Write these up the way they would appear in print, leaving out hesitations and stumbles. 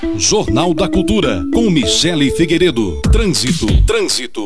Jornal da Cultura, com Michele Figueiredo. Trânsito.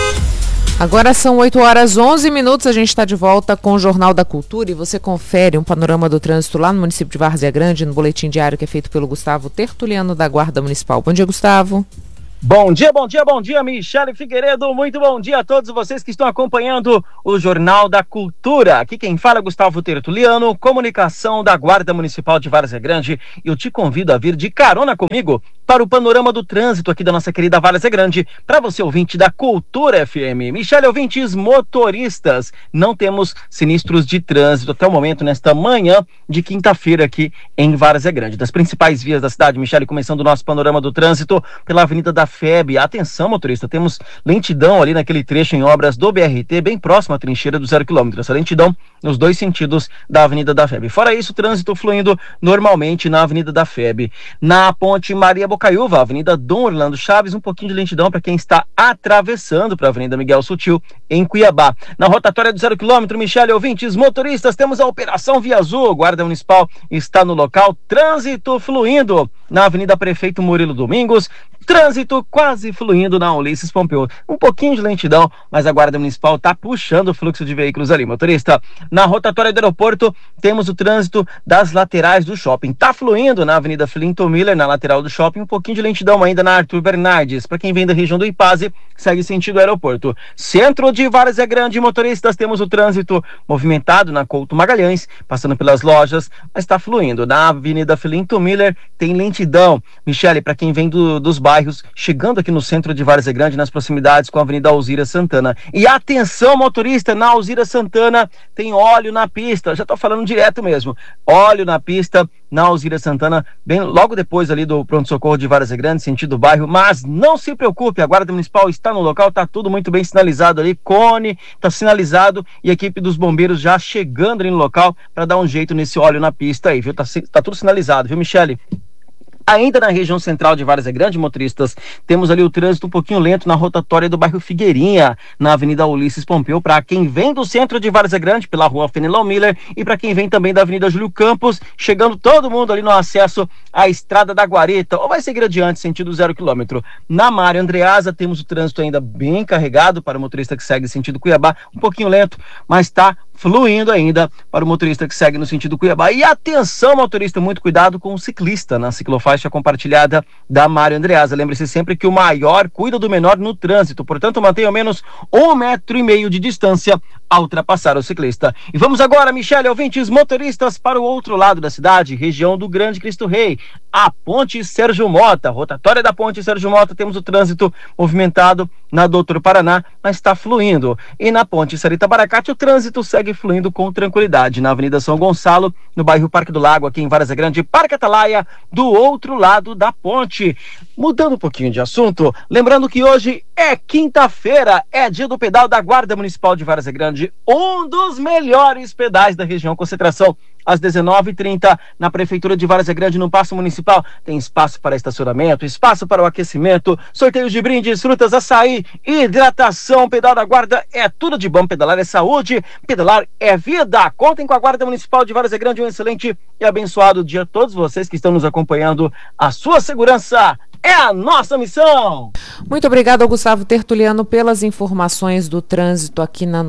Agora são 8h11, a gente está de volta com o Jornal da Cultura e você confere um panorama do trânsito lá no município de Várzea Grande, no boletim diário que é feito pelo Gustavo Tertuliano da Guarda Municipal. Bom dia, Gustavo. Bom dia, Michele Figueiredo. Muito bom dia a todos vocês que estão acompanhando o Jornal da Cultura. Aqui quem fala é Gustavo Tertuliano, comunicação da Guarda Municipal de Várzea Grande. E eu te convido a vir de carona comigo para o panorama do trânsito aqui da nossa querida Várzea Grande, para você ouvinte da Cultura FM. Michele, ouvintes motoristas, não temos sinistros de trânsito até o momento nesta manhã de quinta-feira aqui em Várzea Grande. Das principais vias da cidade, Michele, começando o nosso panorama do trânsito pela Avenida da FEB. Atenção, motorista, temos lentidão ali naquele trecho em obras do BRT, bem próximo à trincheira do 0 km. Essa lentidão nos dois sentidos da Avenida da FEB. Fora isso, trânsito fluindo normalmente na Avenida da FEB. Na Ponte Maria Bocaiúva, Avenida Dom Orlando Chaves, um pouquinho de lentidão para quem está atravessando para a Avenida Miguel Sutil, em Cuiabá. Na rotatória do 0 km, Michele, ouvintes motoristas, temos a Operação Via Azul. Guarda Municipal está no local. Trânsito fluindo na Avenida Prefeito Murilo Domingos. Trânsito quase fluindo na Ulisses Pompeu. Um pouquinho de lentidão, mas a Guarda Municipal está puxando o fluxo de veículos ali, motorista. Na rotatória do aeroporto, temos o trânsito das laterais do shopping. Está fluindo na Avenida Flinton Miller, na lateral do shopping. Um pouquinho de lentidão ainda na Arthur Bernardes. Para quem vem da região do Ipase, segue sentido aeroporto. Centro de Várzea Grande, motoristas, temos o trânsito movimentado na Couto Magalhães, passando pelas lojas, mas está fluindo. Na Avenida Flinton Miller, tem lentidão. Michele, para quem vem dos bairros, chegando aqui no centro de Várzea Grande, nas proximidades com a Avenida Alzira Santana. E atenção, motorista, na Alzira Santana tem óleo na pista, já estou falando direto mesmo, óleo na pista na Alzira Santana, bem logo depois ali do pronto-socorro de Várzea Grande, sentido bairro, mas não se preocupe, a Guarda Municipal está no local, está tudo muito bem sinalizado ali, cone, está sinalizado e a equipe dos bombeiros já chegando ali no local para dar um jeito nesse óleo na pista aí, viu? Tá tudo sinalizado, viu, Michele? Ainda na região central de Várzea Grande, motoristas, temos ali o trânsito um pouquinho lento na rotatória do bairro Figueirinha, na Avenida Ulisses Pompeu, para quem vem do centro de Várzea Grande, pela rua Fenelon Miller, e para quem vem também da Avenida Júlio Campos, chegando todo mundo ali no acesso à Estrada da Guarita, ou vai seguir adiante, sentido 0 km. Na Mário Andreasa, temos o trânsito ainda bem carregado para o motorista que segue sentido Cuiabá, um pouquinho lento, mas está fluindo ainda para o motorista que segue no sentido Cuiabá. E atenção, motorista, muito cuidado com o ciclista na ciclofaixa compartilhada da Mário Andreasa. Lembre-se sempre que o maior cuida do menor no trânsito, portanto mantenha ao menos 1,5 metro de distância ao ultrapassar o ciclista. E vamos agora, Michele, ouvintes motoristas, para o outro lado da cidade, região do Grande Cristo Rei, a Ponte Sérgio Mota, rotatória da Ponte Sérgio Mota, temos o trânsito movimentado na Doutor Paraná, mas está fluindo. E na Ponte Sarita Baracate, o trânsito segue fluindo com tranquilidade. Na Avenida São Gonçalo, no bairro Parque do Lago, aqui em Várzea Grande, Parque Atalaia, do outro lado da ponte. Mudando um pouquinho de assunto, lembrando que hoje é quinta-feira, é dia do pedal da Guarda Municipal de Várzea Grande, um dos melhores pedais da região. Concentração às 19h30 na Prefeitura de Várzea Grande, no Paço Municipal. Tem espaço para estacionamento, espaço para o aquecimento, sorteios de brindes, frutas, açaí, hidratação. Pedal da Guarda é tudo de bom. Pedalar é saúde, pedalar é vida. Contem com a Guarda Municipal de Várzea Grande. Um excelente e abençoado dia a todos vocês que estão nos acompanhando. A sua segurança é a nossa missão. Muito obrigado ao Gustavo Tertuliano pelas informações do trânsito aqui na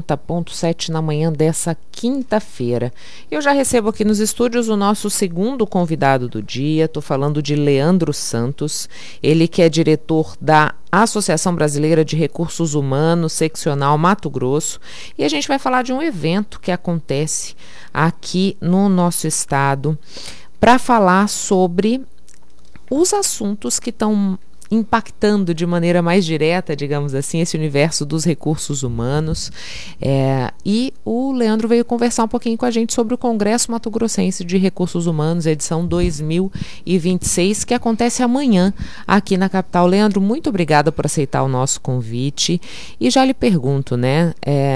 90.7 na manhã dessa quinta-feira. Eu já recebo aqui nos estúdios o nosso segundo convidado do dia. Estou falando de Leandro Santos, ele que é diretor da Associação Brasileira de Recursos Humanos, seccional Mato Grosso, e a gente vai falar de um evento que acontece aqui no nosso estado para falar sobre os assuntos que estão impactando de maneira mais direta, digamos assim, esse universo dos recursos humanos. E o Leandro veio conversar um pouquinho com a gente sobre o Congresso Mato Grossense de Recursos Humanos, edição 2026, que acontece amanhã aqui na capital. Leandro, muito obrigada por aceitar o nosso convite. E já lhe pergunto, né,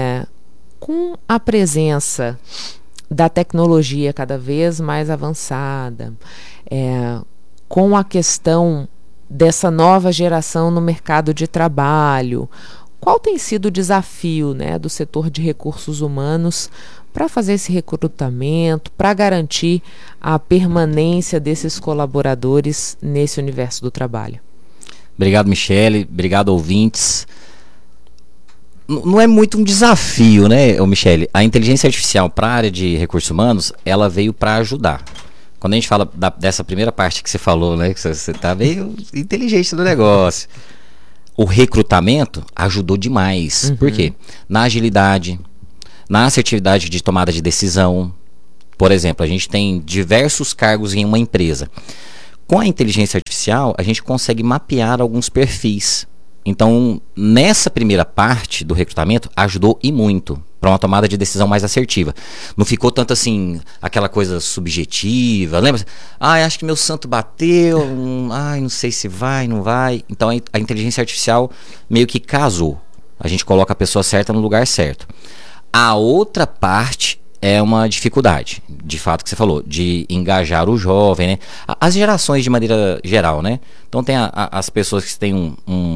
com a presença da tecnologia cada vez mais avançada, com a questão dessa nova geração no mercado de trabalho, qual tem sido o desafio, né, do setor de recursos humanos para fazer esse recrutamento, para garantir a permanência desses colaboradores nesse universo do trabalho? Obrigado, Michele. Obrigado, ouvintes. Não é muito um desafio, né, Michele? A inteligência artificial para a área de recursos humanos, ela veio para ajudar. Quando a gente fala dessa primeira parte que você falou, né, que você está meio inteligente do negócio. O recrutamento ajudou demais. Por quê? Na agilidade, na assertividade de tomada de decisão. Por exemplo, a gente tem diversos cargos em uma empresa. Com a inteligência artificial, a gente consegue mapear alguns perfis. Então, nessa primeira parte do recrutamento, ajudou e muito para uma tomada de decisão mais assertiva. Não ficou tanto assim, aquela coisa subjetiva. Lembra? Acho que meu santo bateu. Não sei se vai, não vai. Então, a inteligência artificial meio que casou. A gente coloca a pessoa certa no lugar certo. A outra parte é uma dificuldade, de fato, que você falou, de engajar o jovem, né? As gerações de maneira geral, né? Então tem as pessoas que têm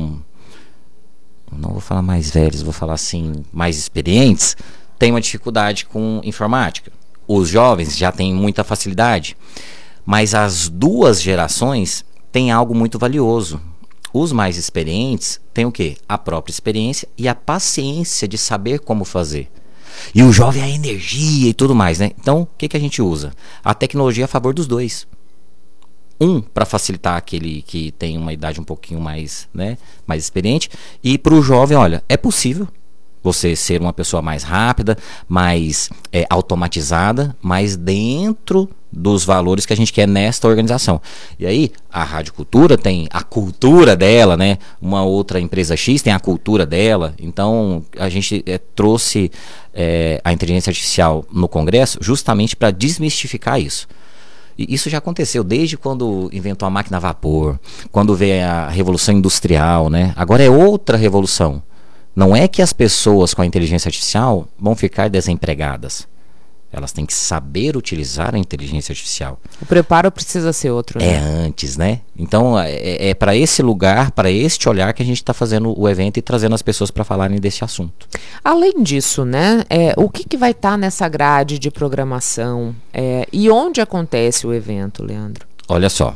não vou falar mais velhos, vou falar assim, mais experientes, têm uma dificuldade com informática. Os jovens já têm muita facilidade, mas as duas gerações têm algo muito valioso. Os mais experientes têm o quê? A própria experiência e a paciência de saber como fazer. E o jovem a energia e tudo mais, né? Então, o que a gente usa? A tecnologia a favor dos dois. Para facilitar aquele que tem uma idade um pouquinho mais, né, mais experiente. E para o jovem, olha, é possível você ser uma pessoa mais rápida, mais automatizada, mas dentro dos valores que a gente quer nesta organização. E aí, a Rádio Cultura tem a cultura dela, né? Uma outra empresa X tem a cultura dela. Então, a gente trouxe a inteligência artificial no Congresso justamente para desmistificar isso. E isso já aconteceu desde quando inventou a máquina a vapor, quando veio a Revolução Industrial, né? Agora é outra revolução. Não é que as pessoas com a inteligência artificial vão ficar desempregadas. Elas têm que saber utilizar a inteligência artificial. O preparo precisa ser outro, né? É antes, né? Então, é para esse lugar, para este olhar que a gente está fazendo o evento e trazendo as pessoas para falarem desse assunto. Além disso, né? O que vai estar nessa grade de programação? E onde acontece o evento, Leandro? Olha só.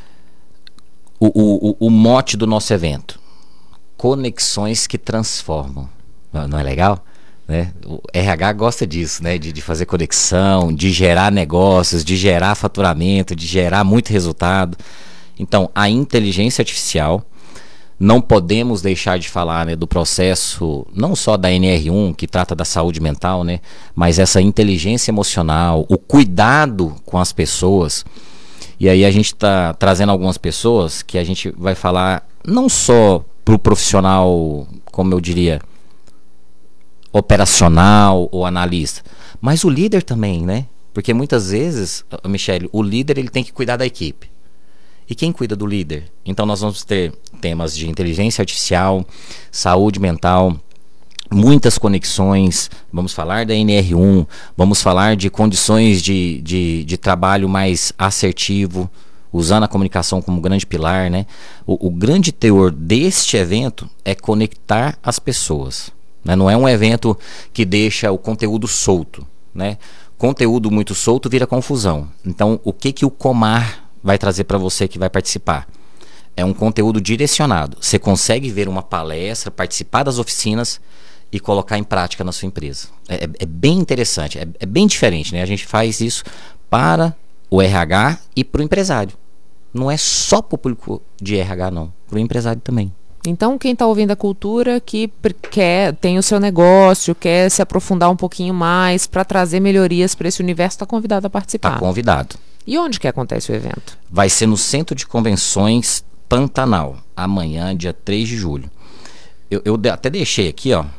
O mote do nosso evento. Conexões que transformam. Não é legal? Né? O RH gosta disso, né? De fazer conexão, de gerar negócios, de gerar faturamento, de gerar muito resultado. Então, a inteligência artificial, não podemos deixar de falar, né, do processo, não só da NR1, que trata da saúde mental, né, mas essa inteligência emocional, o cuidado com as pessoas. E aí a gente está trazendo algumas pessoas que a gente vai falar não só para o profissional, como eu diria, operacional ou analista, mas o líder também, né? Porque muitas vezes, Michele, o líder ele tem que cuidar da equipe. E quem cuida do líder? Então nós vamos ter temas de inteligência artificial, saúde mental, muitas conexões, vamos falar da NR1, vamos falar de condições de trabalho mais assertivo, usando a comunicação como grande pilar, né? O grande teor deste evento é conectar as pessoas. Né? Não é um evento que deixa o conteúdo solto, né? Conteúdo muito solto vira confusão. Então, o que o Comar vai trazer para você que vai participar? É um conteúdo direcionado. Você consegue ver uma palestra, participar das oficinas e colocar em prática na sua empresa. É bem interessante, é bem diferente, né? A gente faz isso para o RH e para o empresário. Não é só para o público de RH, não. Para o empresário também. Então, quem está ouvindo a cultura, que tem o seu negócio, quer se aprofundar um pouquinho mais para trazer melhorias para esse universo, está convidado a participar. Está convidado. E onde que acontece o evento? Vai ser no Centro de Convenções Pantanal, amanhã, dia 3 de julho. Eu até deixei aqui, ó.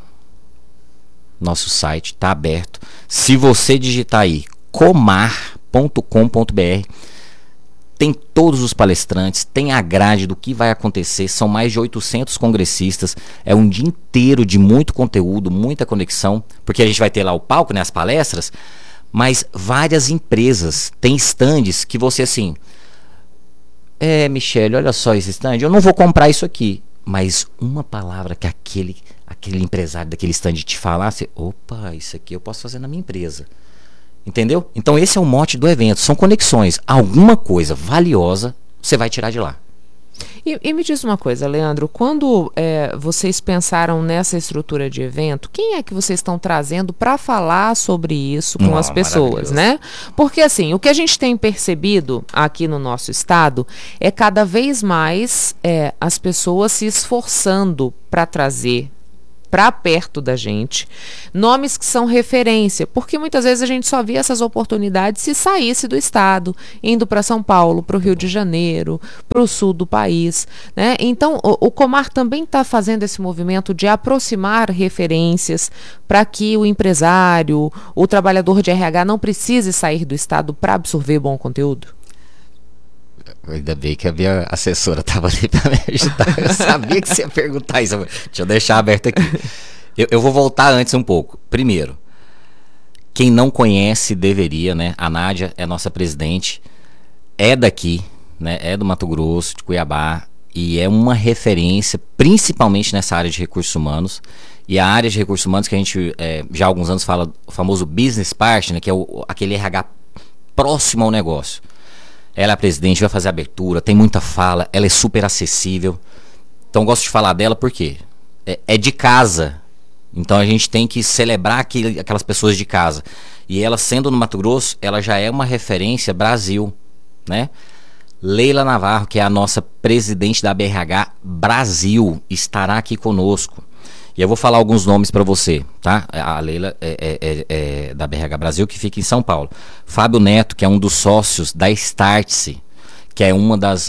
Nosso site está aberto. Se você digitar aí comar.com.br, tem todos os palestrantes, tem a grade do que vai acontecer, são mais de 800 congressistas, é um dia inteiro de muito conteúdo, muita conexão, porque a gente vai ter lá o palco, né, as palestras, mas várias empresas, tem stands que você assim, Michele, olha só esse stand, eu não vou comprar isso aqui, mas uma palavra que aquele empresário daquele stand te falasse, opa, isso aqui eu posso fazer na minha empresa. Entendeu? Então esse é o mote do evento, são conexões. Alguma coisa valiosa você vai tirar de lá. E me diz uma coisa, Leandro, quando vocês pensaram nessa estrutura de evento, quem é que vocês estão trazendo para falar sobre isso com as pessoas, né? Porque assim, o que a gente tem percebido aqui no nosso estado é cada vez mais as pessoas se esforçando para trazer para perto da gente nomes que são referência, porque muitas vezes a gente só via essas oportunidades se saísse do estado, indo para São Paulo, para o Rio de Janeiro, para o sul do país, né? Então o Comar também está fazendo esse movimento de aproximar referências para que o empresário, o trabalhador de RH não precise sair do estado para absorver bom conteúdo. Ainda bem que a minha assessora estava ali para me ajudar. Eu sabia que você ia perguntar isso. Deixa eu deixar aberto aqui. Eu vou voltar antes um pouco. Primeiro, quem não conhece deveria, né? A Nádia é nossa presidente, é daqui, né? É do Mato Grosso, de Cuiabá, e é uma referência, principalmente nessa área de recursos humanos. E a área de recursos humanos que a gente já há alguns anos fala, o famoso business partner, que é aquele RH próximo ao negócio. Ela é a presidente, vai fazer a abertura, tem muita fala, ela é super acessível. Então eu gosto de falar dela porque é de casa. Então a gente tem que celebrar aquelas pessoas de casa. E ela, sendo no Mato Grosso, ela já é uma referência Brasil, né? Leila Navarro, que é a nossa presidente da BRH Brasil, estará aqui conosco. E eu vou falar alguns nomes para você, tá? A Leila é da BRH Brasil, que fica em São Paulo. Fábio Neto, que é um dos sócios da Startse, que é uma das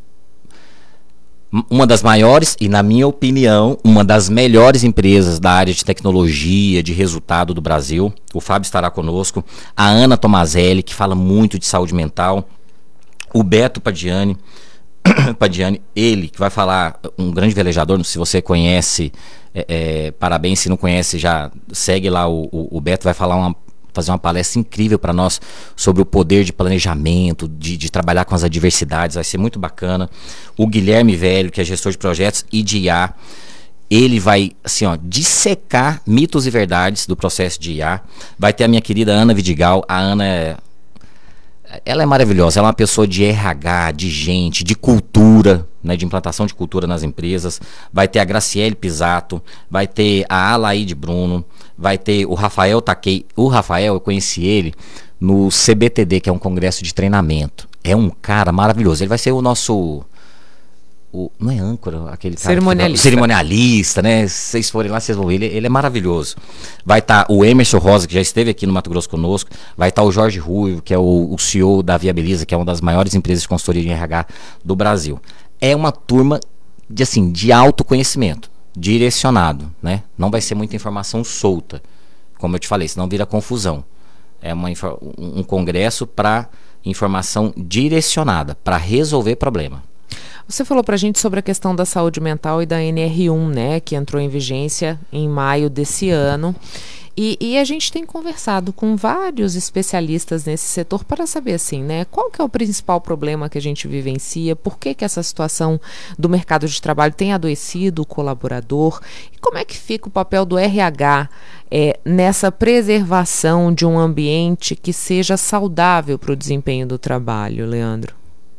maiores e, na minha opinião, uma das melhores empresas da área de tecnologia, de resultado do Brasil. O Fábio estará conosco. A Ana Tomazelli, que fala muito de saúde mental. O Beto Padiani, ele que vai falar, um grande velejador, se você conhece, parabéns, se não conhece, já segue lá, o Beto vai fazer uma palestra incrível para nós sobre o poder de planejamento, de trabalhar com as adversidades, vai ser muito bacana. O Guilherme Velho, que é gestor de projetos e de IA, ele vai assim, dissecar mitos e verdades do processo de IA. Vai ter a minha querida Ana Vidigal. A Ana ela é maravilhosa, ela é uma pessoa de RH, de gente, de cultura, né, de implantação de cultura nas empresas. Vai ter a Graciele Pisato, vai ter a Alaide Bruno, vai ter o Rafael Takei. O Rafael, eu conheci ele no CBTD, que é um congresso de treinamento. É um cara maravilhoso, ele vai ser o nosso... não é âncora, aquele cara cerimonialista, né? Se vocês forem lá, vocês vão ver, ele é maravilhoso. Vai estar o Emerson Rosa, que já esteve aqui no Mato Grosso conosco. Vai estar o Jorge Ruivo, que é o CEO da Viabiliza, que é uma das maiores empresas de consultoria de RH do Brasil. É uma turma de autoconhecimento, direcionado, né? Não vai ser muita informação solta, como eu te falei, senão vira confusão. É um congresso para informação direcionada, para resolver problema. Você falou para a gente sobre a questão da saúde mental e da NR1, né, que entrou em vigência em maio desse ano. E a gente tem conversado com vários especialistas nesse setor para saber, assim, né, qual que é o principal problema que a gente vivencia, por que essa situação do mercado de trabalho tem adoecido o colaborador, e como é que fica o papel do RH nessa preservação de um ambiente que seja saudável para o desempenho do trabalho, Leandro?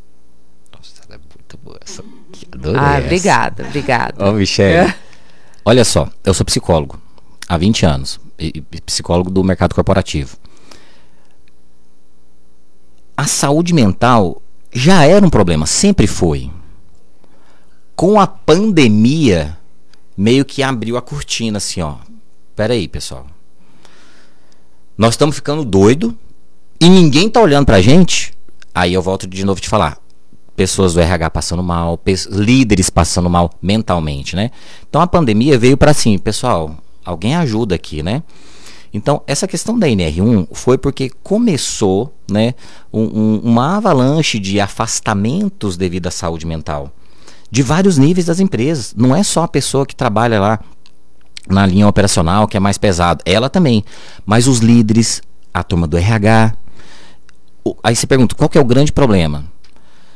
Obrigada. Ô, Michele, olha só, eu sou psicólogo há 20 anos, e psicólogo do mercado corporativo. A saúde mental já era um problema, sempre foi. Com a pandemia, meio que abriu a cortina assim, ó. Pera aí, pessoal. Nós estamos ficando doido e ninguém tá olhando pra gente. Aí eu volto de novo te falar. Pessoas do RH passando mal, líderes passando mal mentalmente, né? Então a pandemia veio para assim, pessoal, alguém ajuda aqui, né? Então essa questão da NR1 foi porque começou, né, uma avalanche de afastamentos devido à saúde mental, de vários níveis das empresas. Não é só a pessoa que trabalha lá na linha operacional que é mais pesado, ela também, mas os líderes, a turma do RH. Aí você pergunta, qual que é o grande problema?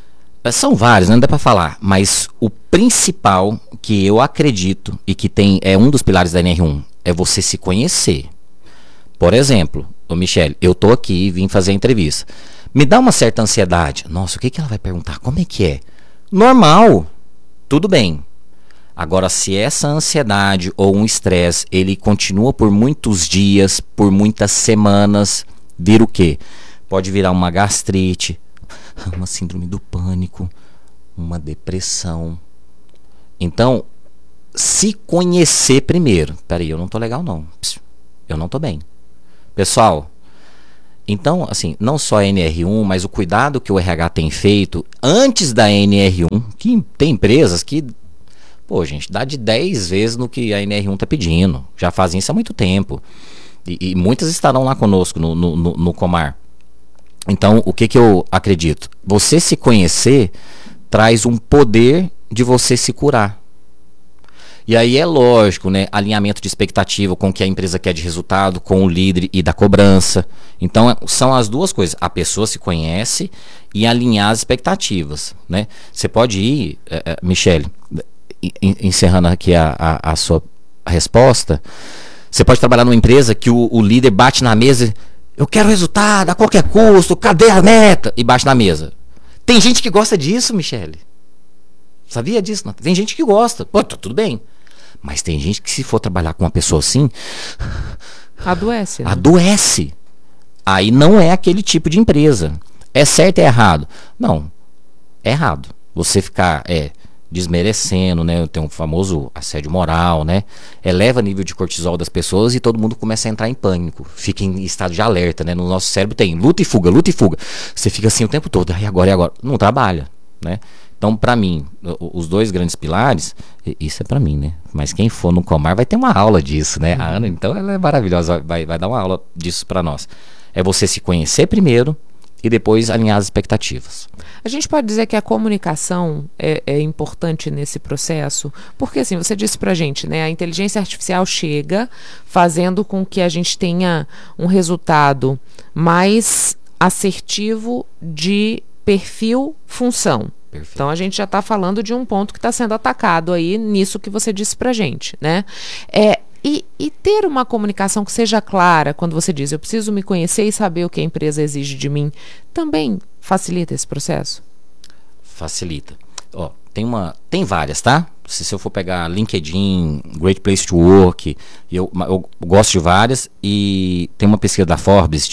São vários, não dá para falar, mas o principal que eu acredito e que é um dos pilares da NR1 é você se conhecer. Por exemplo, Michele, eu tô aqui, vim fazer a entrevista. Me dá uma certa ansiedade. Nossa, o que ela vai perguntar? Como é que é? Normal, tudo bem. Agora, se essa ansiedade ou um estresse, ele continua por muitos dias, por muitas semanas, vira o quê? Pode virar uma gastrite, uma síndrome do pânico, uma depressão. Então, se conhecer primeiro. Peraí, eu não tô legal não. Eu não tô bem. Pessoal, então, assim, não só a NR1, mas o cuidado que o RH tem feito antes da NR1, que tem empresas que, pô, gente, dá de 10 vezes no que a NR1 tá pedindo. Já fazem isso há muito tempo. E muitas estarão lá conosco no Comar. Então, o que eu acredito? Você se conhecer traz um poder de você se curar. E aí é lógico, né? Alinhamento de expectativa com o que a empresa quer de resultado, com o líder e da cobrança. Então, são as duas coisas. A pessoa se conhece e alinhar as expectativas, né? Você pode ir, Michele, encerrando aqui a sua resposta, você pode trabalhar numa empresa que o líder bate na mesa e eu quero resultado a qualquer custo, cadê a meta? E bate na mesa. Tem gente que gosta disso, Michele. Sabia disso? Não? Tem gente que gosta. Pô, tá tudo bem. Mas tem gente que se for trabalhar com uma pessoa assim... Adoece. Né? Adoece. Aí não é aquele tipo de empresa. É certo ou é errado? Não. É errado. Você ficar desmerecendo, né? Tem um famoso assédio moral, né? Eleva o nível de cortisol das pessoas e todo mundo começa a entrar em pânico. Fica em estado de alerta, né? No nosso cérebro tem luta e fuga, luta e fuga. Você fica assim o tempo todo. E agora, e agora? Não trabalha, né? Então, para mim, os dois grandes pilares, isso é para mim, né? Mas quem for no Comar vai ter uma aula disso, né? A Ana, então, ela é maravilhosa, vai dar uma aula disso para nós. É você se conhecer primeiro e depois alinhar as expectativas. A gente pode dizer que a comunicação é importante nesse processo, porque assim, você disse pra gente, né? A inteligência artificial chega fazendo com que a gente tenha um resultado mais assertivo de perfil-função. Perfeito. Então a gente já está falando de um ponto que está sendo atacado aí nisso que você disse pra gente, né? E ter uma comunicação que seja clara quando você diz eu preciso me conhecer e saber o que a empresa exige de mim, também facilita esse processo? Facilita. Ó, tem várias, tá? Se eu for pegar LinkedIn, Great Place to Work, eu gosto de várias, e tem uma pesquisa da Forbes de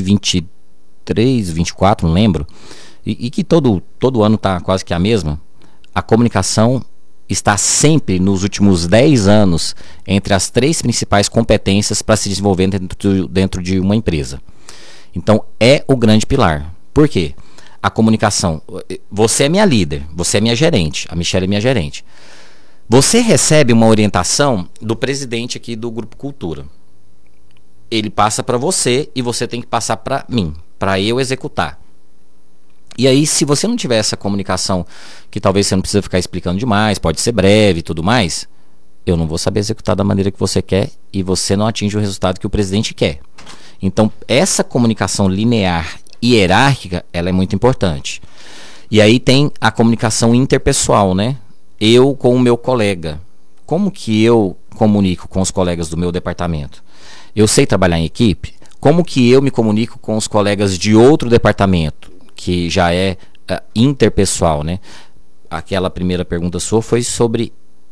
2023, 2024, não lembro, e que todo ano está quase que a mesma. A comunicação está sempre, nos últimos 10 anos, entre as 3 principais competências para se desenvolver dentro de uma empresa. Então, é o grande pilar. Por quê? A comunicação. Você é minha líder, você é minha gerente, a Michele é minha gerente. Você recebe uma orientação do presidente aqui do Grupo Cultura. Ele passa para você e você tem que passar para mim, para eu executar. E aí, se você não tiver essa comunicação, que talvez você não precisa ficar explicando demais, pode ser breve e tudo mais, eu não vou saber executar da maneira que você quer e você não atinge o resultado que o presidente quer. Então, essa comunicação linear e hierárquica, ela é muito importante. E aí tem a comunicação interpessoal, né? Eu com o meu colega. Como que eu comunico com os colegas do meu departamento? Eu sei trabalhar em equipe? Como que eu me comunico com os colegas de outro departamento? Que já é interpessoal, né? Aquela primeira pergunta sua foi sobre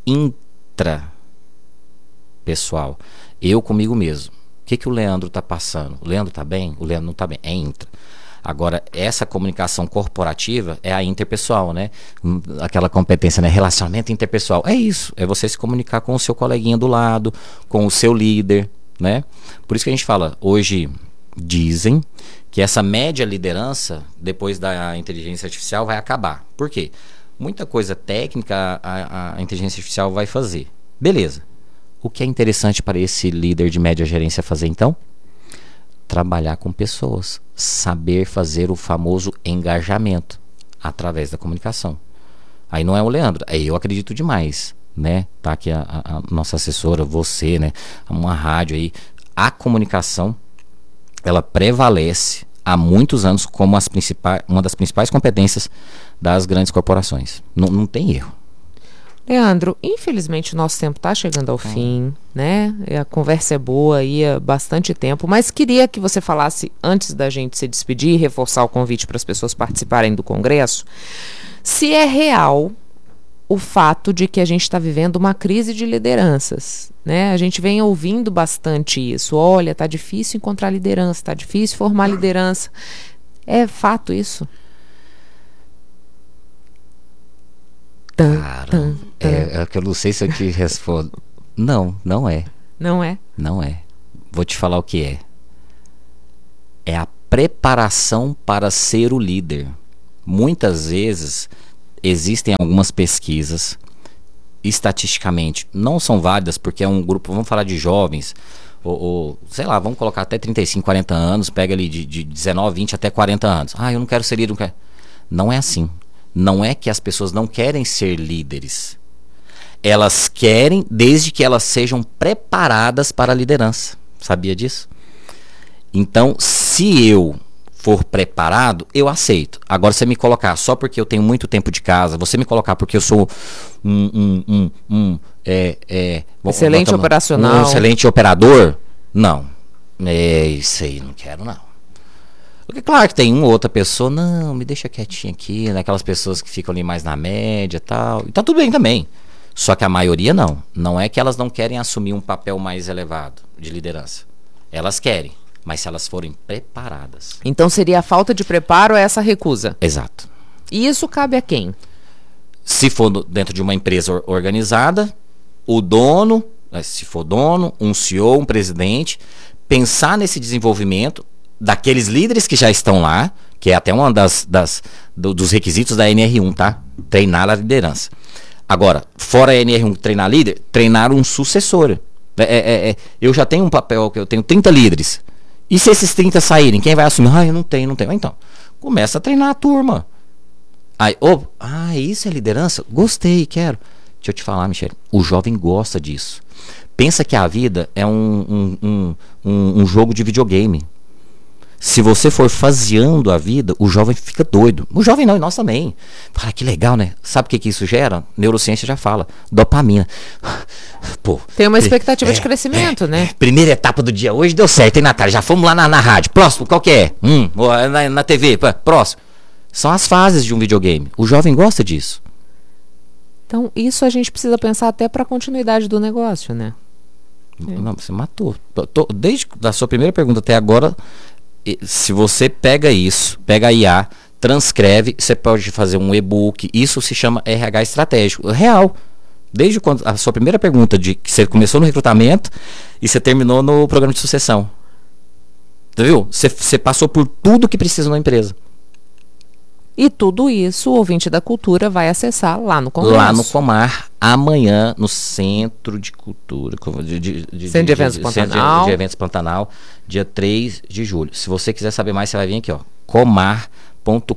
intrapessoal. Eu comigo mesmo. O que o Leandro está passando? O Leandro está bem? O Leandro não está bem. É intra. Agora, essa comunicação corporativa é a interpessoal, né? Aquela competência, né? Relacionamento interpessoal. É isso. É você se comunicar com o seu coleguinha do lado, com o seu líder, né? Por isso que a gente fala, hoje dizem que essa média liderança, depois da inteligência artificial, vai acabar. Por quê? Muita coisa técnica a inteligência artificial vai fazer. Beleza. O que é interessante para esse líder de média gerência fazer, então? Trabalhar com pessoas. Saber fazer o famoso engajamento através da comunicação. Aí não é o Leandro, aí eu acredito demais, né? Tá aqui a nossa assessora, você, né? Uma rádio aí. A comunicação, ela prevalece há muitos anos como uma das principais competências das grandes corporações. Não tem erro. Leandro, infelizmente o nosso tempo está chegando ao fim, né? A conversa é boa aí há bastante tempo, mas queria que você falasse, antes da gente se despedir e reforçar o convite para as pessoas participarem do Congresso, se é real o fato de que a gente está vivendo uma crise de lideranças, né? A gente vem ouvindo bastante isso. Olha, tá difícil encontrar liderança, tá difícil formar liderança. É fato isso? Cara, é que eu não sei se eu te respondo. Não é. Não é? Não é. Vou te falar o que é. É a preparação para ser o líder. Muitas vezes existem algumas pesquisas, estatisticamente, não são válidas, porque é um grupo, vamos falar de jovens, ou sei lá, vamos colocar até 35, 40 anos, pega ali de 19, 20 até 40 anos. Eu não quero ser líder, não quero. Não é assim. Não é que as pessoas não querem ser líderes. Elas querem, desde que elas sejam preparadas para a liderança. Sabia disso? Então, se eu for preparado, eu aceito. Agora, você me colocar só porque eu tenho muito tempo de casa, você me colocar porque eu sou excelente operacional, um excelente operador, não. Isso aí, não quero não. Porque claro que tem uma ou outra pessoa, não, me deixa quietinho aqui, né? Aquelas pessoas que ficam ali mais na média e tal. E tá tudo bem também. Só que a maioria não. Não é que elas não querem assumir um papel mais elevado de liderança. Elas querem, mas se elas forem preparadas. Então seria a falta de preparo ou essa recusa? Exato. E isso cabe a quem? Se for dentro de uma empresa organizada, o dono, se for dono, um CEO, um presidente, pensar nesse desenvolvimento daqueles líderes que já estão lá, que é até uma dos requisitos da NR1, tá? Treinar a liderança. Agora, fora a NR1 treinar líder, treinar um sucessor. Eu já tenho um papel, que eu tenho 30 líderes. E se esses 30 saírem, quem vai assumir? Eu não tenho. Então, começa a treinar a turma. Aí, isso é liderança? Gostei, quero. Deixa eu te falar, Michele, o jovem gosta disso. Pensa que a vida é um jogo de videogame. Se você for faseando a vida, o jovem fica doido. O jovem não, e nós também. Fala, que legal, né? Sabe o que isso gera? Neurociência já fala. Dopamina. Pô, tem uma expectativa de crescimento, né? Primeira etapa do dia hoje deu certo, hein, Natália? Já fomos lá na rádio. Próximo, qual que é? Na TV, próximo. São as fases de um videogame. O jovem gosta disso. Então, isso a gente precisa pensar até para a continuidade do negócio, né? Não, você matou. Desde a sua primeira pergunta até agora, se você pega isso, pega a IA, transcreve, você pode fazer um e-book. Isso se chama RH estratégico. Real. Desde quando a sua primeira pergunta, de que você começou no recrutamento e você terminou no programa de sucessão. Viu? Você passou por tudo que precisa na empresa. E tudo isso o ouvinte da cultura vai acessar lá no Congresso. Lá no Comar, amanhã, no Centro de Cultura. Centro de Eventos Pantanal. Centro de Eventos Pantanal, dia 3 de julho. Se você quiser saber mais, você vai vir aqui, comar.com.br.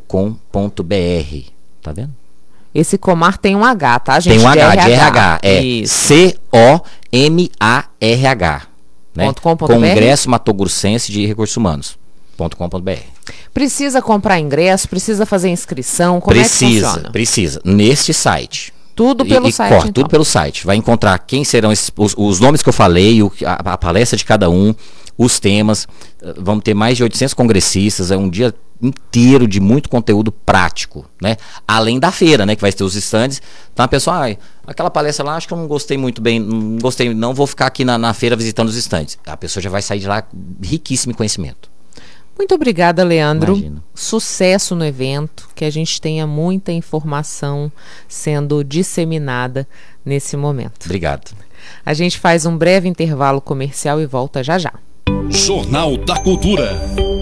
Tá vendo? Esse Comar tem um H, tá, gente? Tem um H, de RH. É COMARH. Né? Congresso Mato Grossense de Recursos Humanos. .com.br. Precisa comprar ingresso, precisa fazer inscrição, como é que funciona? Precisa, neste site. Tudo pelo site, então. Tudo pelo site. Vai encontrar quem serão os nomes que eu falei, a palestra de cada um, os temas. Vamos ter mais de 800 congressistas, é um dia inteiro de muito conteúdo prático, né? Além da feira, né? Que vai ter os stands. Então a pessoa, aquela palestra lá, acho que eu não gostei muito bem, não vou ficar aqui na feira visitando os stands. A pessoa já vai sair de lá riquíssimo em conhecimento. Muito obrigada, Leandro. Imagina. Sucesso no evento, que a gente tenha muita informação sendo disseminada nesse momento. Obrigado. A gente faz um breve intervalo comercial e volta já já. Jornal da Cultura.